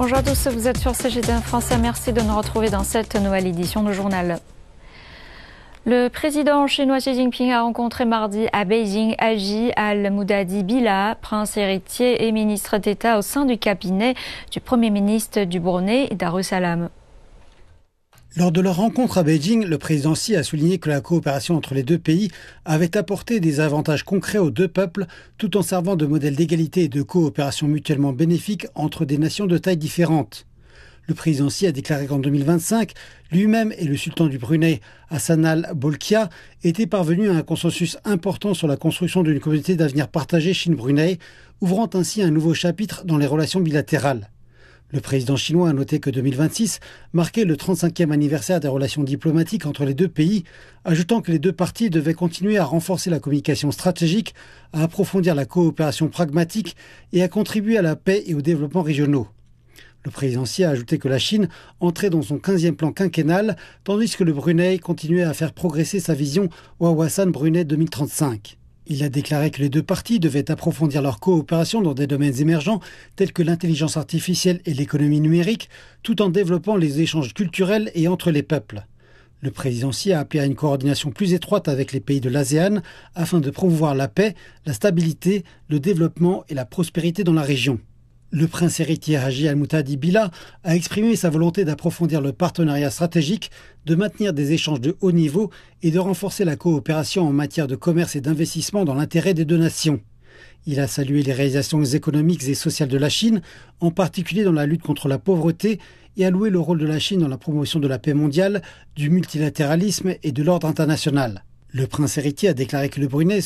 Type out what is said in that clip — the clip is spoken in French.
Bonjour à tous, vous êtes sur CGTN Français. Merci de nous retrouver dans cette nouvelle édition du journal. Le président chinois Xi Jinping a rencontré mardi à Beijing Haji Al-Muhtadi Billah, prince héritier et ministre d'État au sein du cabinet du Premier ministre du Brunei, Darussalam. Lors de leur rencontre à Beijing, le président Xi a souligné que la coopération entre les deux pays avait apporté des avantages concrets aux deux peuples, tout en servant de modèle d'égalité et de coopération mutuellement bénéfique entre des nations de tailles différentes. Le président Xi a déclaré qu'en 2025, lui-même et le sultan du Brunei, Hassan al-Bolkiah, étaient parvenus à un consensus important sur la construction d'une communauté d'avenir partagée Chine-Brunei, ouvrant ainsi un nouveau chapitre dans les relations bilatérales. Le président chinois a noté que 2026 marquait le 35e anniversaire des relations diplomatiques entre les deux pays, ajoutant que les deux parties devaient continuer à renforcer la communication stratégique, à approfondir la coopération pragmatique et à contribuer à la paix et au développement régionaux. Le président Xi a ajouté que la Chine entrait dans son 15e plan quinquennal, tandis que le Brunei continuait à faire progresser sa vision Wawasan Brunei 2035. Il a déclaré que les deux parties devaient approfondir leur coopération dans des domaines émergents tels que l'intelligence artificielle et l'économie numérique, tout en développant les échanges culturels et entre les peuples. Le président Xi a appelé à une coordination plus étroite avec les pays de l'ASEAN afin de promouvoir la paix, la stabilité, le développement et la prospérité dans la région. Le prince héritier Haji Al-Muhtadi Billah a exprimé sa volonté d'approfondir le partenariat stratégique, de maintenir des échanges de haut niveau et de renforcer la coopération en matière de commerce et d'investissement dans l'intérêt des deux nations. Il a salué les réalisations économiques et sociales de la Chine, en particulier dans la lutte contre la pauvreté, et a loué le rôle de la Chine dans la promotion de la paix mondiale, du multilatéralisme et de l'ordre international. Le prince héritier a déclaré que le Brunei